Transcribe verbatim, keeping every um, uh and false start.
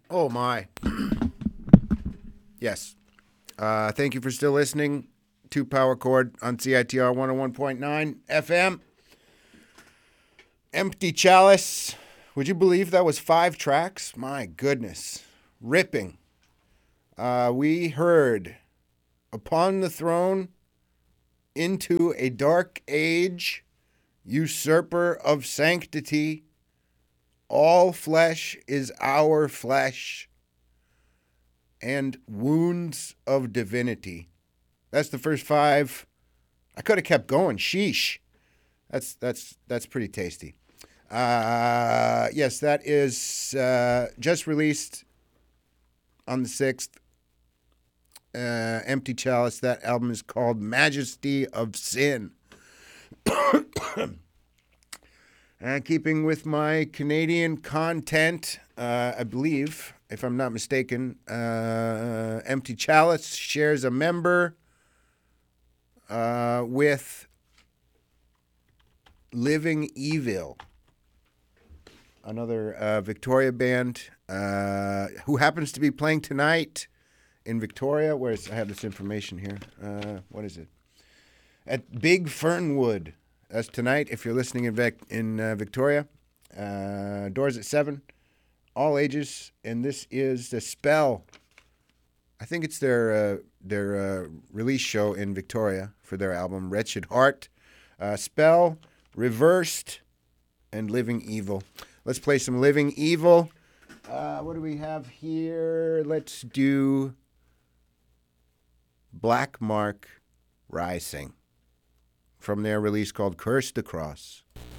Oh, my. Yes. Uh, thank you for still listening to Power Chord on C I T R one oh one point nine F M. Empty Chalice. Would you believe that was five tracks? My goodness. Ripping. Uh, we heard Upon the Throne, Into a Dark Age, Usurper of Sanctity, All Flesh is Our Flesh, and Wounds of Divinity. That's the first five. I could have kept going. Sheesh. That's that's that's pretty tasty. Uh, yes, that is uh, just released on the sixth. Uh, Empty Chalice. That album is called Majesty of Sin. And keeping with my Canadian content, uh, I believe, if I'm not mistaken, uh, Empty Chalice shares a member uh, with Living Evil, another uh, Victoria band uh, who happens to be playing tonight in Victoria. Where's I have this information here. Uh, what is it? At Big Fernwood. That's tonight. If you're listening in Vic- in uh, Victoria, uh, doors at seven, all ages, and this is the Spell. I think it's their uh, their uh, release show in Victoria for their album Wretched Heart. Uh, Spell, Reversed, and Living Evil. Let's play some Living Evil. Uh, what do we have here? Let's do Black Mark Rising from their release called Curse the Cross.